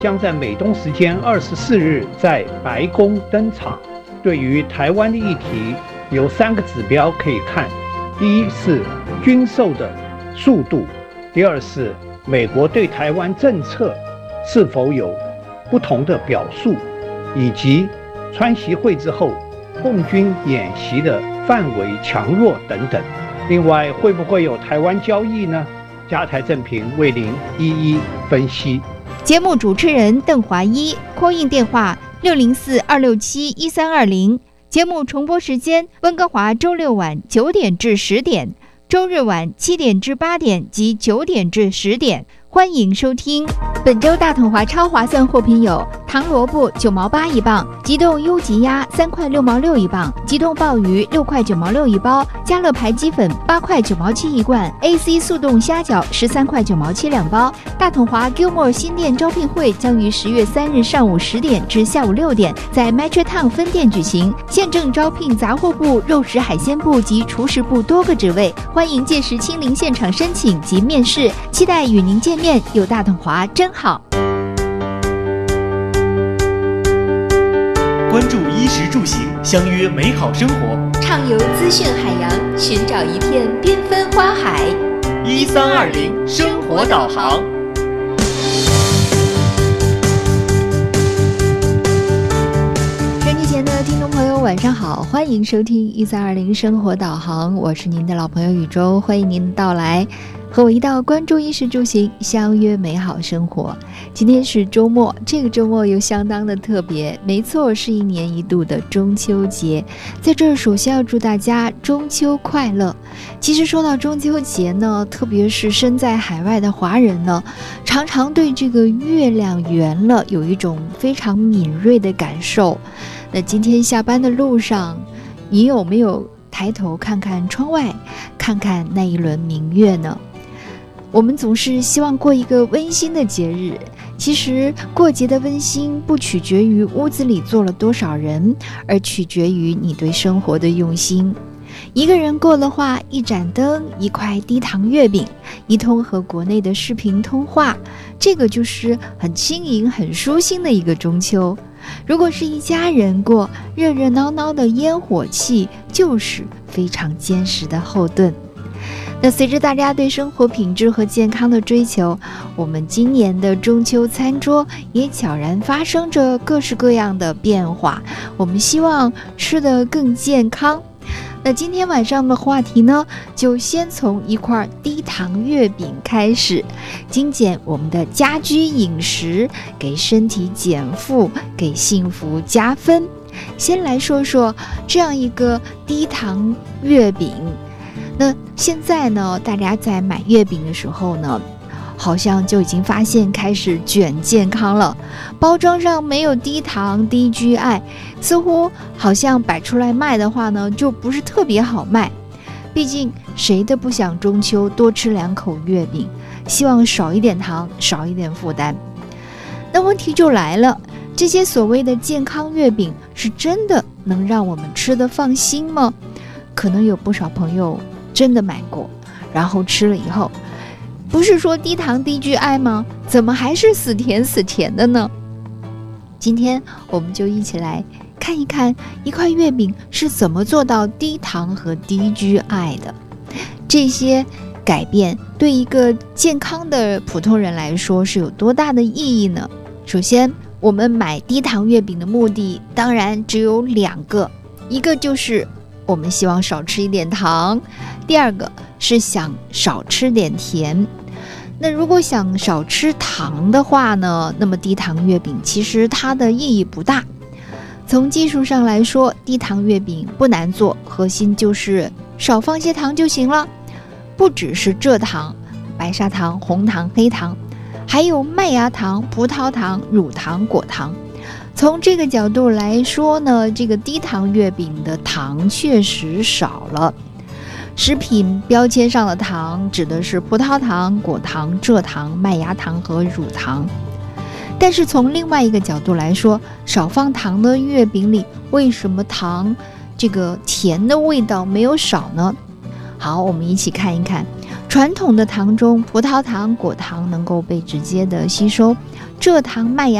将在美东时间24日在白宫登场。对于台湾的议题，有3个指标可以看：第一是军售的速度，第二是美国对台湾政策是否有不同的表述，以及川习会之后共军演习的范围强弱等等。另外，会不会有台湾交易呢？加台正评为您一一分析。 节目主持人邓华一，call in电话604-267-1320。节目重播时间：温哥华周六晚9点至10点，周日晚7点至8点及9点至10点。欢迎收听。本周大统华超划算货品有：糖萝卜9毛8一磅，急冻优级鸭3块6毛6一磅，急冻鲍鱼6块9毛6一包，家乐牌鸡粉8块9毛7一罐， AC 速冻虾饺13块9毛7两包。大统华 Gilmore 新店招聘会将于10月3日上午10点至下午6点在 Metrotown 分店举行，现正招聘杂货部、肉食海鲜部及厨师部多个职位，欢迎届时亲临现场申请及面试，期待与您见面。有大统华真好。 关注衣食住行，相约美好生活， 畅游资讯海洋，寻找一片缤纷花海。 1320生活导航。 收机前的听众朋友晚上好，欢迎收听1320生活导航，我是您的老朋友宇宙，欢迎您的到来，和我一道关注衣食住行，相约美好生活。今天是周末，这个周末又相当的特别，没错，是1年1度的中秋节。在这儿首先要祝大家中秋快乐。其实说到中秋节呢，特别是身在海外的华人呢，常常对这个月亮圆了有一种非常敏锐的感受。那今天下班的路上，你有没有抬头看看窗外，看看那一轮明月呢？我们总是希望过一个温馨的节日，其实过节的温馨不取决于屋子里坐了多少人，而取决于你对生活的用心。一个人过的话，一盏灯，一块低糖月饼，一通和国内的视频通话，这个就是很轻盈很舒心的一个中秋。如果是一家人过，热热闹闹的烟火气就是非常坚实的后盾。那随着大家对生活品质和健康的追求，我们今年的中秋餐桌也悄然发生着各式各样的变化，我们希望吃得更健康。那今天晚上的话题呢，就先从一块低糖月饼开始，精简我们的家居饮食，给身体减负，给幸福加分。先来说说这样一个低糖月饼。那现在呢，大家在买月饼的时候呢，好像就已经发现开始卷健康了，包装上没有低糖低 GI， 似乎好像摆出来卖的话呢，就不是特别好卖。毕竟谁都不想中秋多吃2口月饼，希望少一点糖，少一点负担。那问题就来了，这些所谓的健康月饼是真的能让我们吃得放心吗？可能有不少朋友真的买过，然后吃了以后，不是说低糖低 GI 吗？怎么还是死甜死甜的呢？今天我们就一起来看一看一块月饼是怎么做到低糖和低 GI 的。这些改变对一个健康的普通人来说是有多大的意义呢？首先，我们买低糖月饼的目的当然只有2个，一个就是我们希望少吃一点糖，第2个是想少吃点甜。那如果想少吃糖的话呢，那么低糖月饼其实它的意义不大。从技术上来说，低糖月饼不难做，核心就是少放些糖就行了。不只是蔗糖、白砂糖、红糖、黑糖，还有麦芽糖、葡萄糖、乳糖、果糖。从这个角度来说呢，这个低糖月饼的糖确实少了。食品标签上的糖指的是葡萄糖、果糖、蔗糖、麦芽糖和乳糖。但是从另外一个角度来说，少放糖的月饼里，为什么糖这个甜的味道没有少呢？好，我们一起看一看。 传统的糖中，葡萄糖、果糖能够被直接的吸收，蔗糖、麦芽